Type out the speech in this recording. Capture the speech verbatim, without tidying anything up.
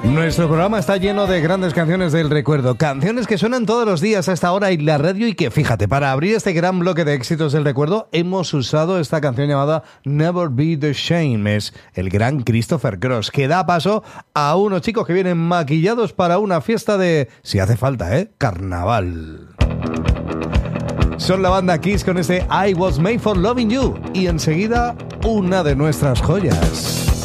Nuestro programa está lleno de grandes canciones del recuerdo, canciones que suenan todos los días a esta hora en la radio y que, fíjate, para abrir este gran bloque de éxitos del recuerdo hemos usado esta canción llamada Never Be the Same. Es el gran Christopher Cross, que da paso a unos chicos que vienen maquillados para una fiesta de, si hace falta, ¿eh? Carnaval. Son la banda Kiss con este I Was Made for Loving You y enseguida una de nuestras joyas.